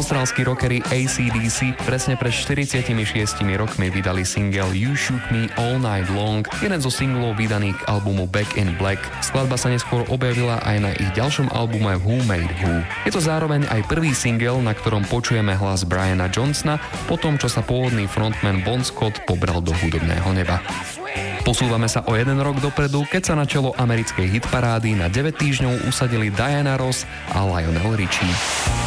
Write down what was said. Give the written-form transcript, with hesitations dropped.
Austrálski rockery AC/DC presne pred 46 rokmi vydali single You Shook Me All Night Long, jeden zo singlov vydaných k albumu Back in Black. Skladba sa neskôr objavila aj na ich ďalšom albume Who Made Who. Je to zároveň aj prvý single, na ktorom počujeme hlas Briana Johnsona po tom, čo sa pôvodný frontman Bon Scott pobral do hudobného neba. Posúvame sa o 1 rok dopredu, keď sa na čelo americkej hitparády na 9 týždňov usadili Diana Ross a Lionel Richie.